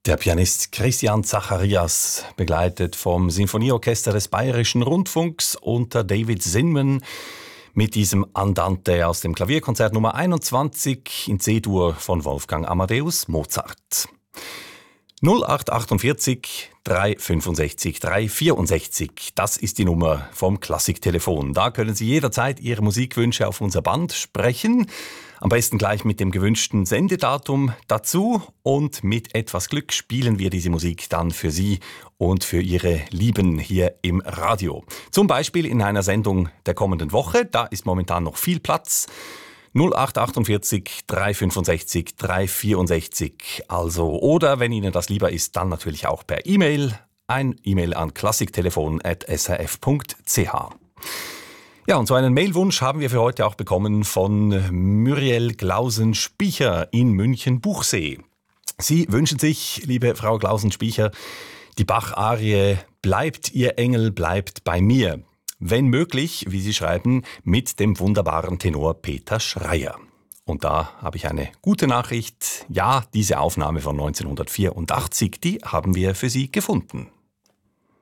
Der Pianist Christian Zacharias, begleitet vom Sinfonieorchester des Bayerischen Rundfunks unter David Zinman, mit diesem Andante aus dem Klavierkonzert Nummer 21 in C-Dur von Wolfgang Amadeus Mozart. 0848 365 364, das ist die Nummer vom Klassiktelefon. Da können Sie jederzeit Ihre Musikwünsche auf unser Band sprechen. Am besten gleich mit dem gewünschten Sendedatum dazu. Und mit etwas Glück spielen wir diese Musik dann für Sie und für Ihre Lieben hier im Radio. Zum Beispiel in einer Sendung der kommenden Woche. Da ist momentan noch viel Platz. 0848 365 364. Also, oder wenn Ihnen das lieber ist, dann natürlich auch per E-Mail. Ein E-Mail an klassiktelefon@srf.ch. Ja, und so einen Mailwunsch haben wir für heute auch bekommen von Muriel Glausen-Spiecher in München-Buchsee. Sie wünschen sich, liebe Frau Glausen-Spiecher, die Bach-Arie "Bleibt ihr Engel, bleibt bei mir". Wenn möglich, wie Sie schreiben, mit dem wunderbaren Tenor Peter Schreier. Und da habe ich eine gute Nachricht. Ja, diese Aufnahme von 1984, die haben wir für Sie gefunden.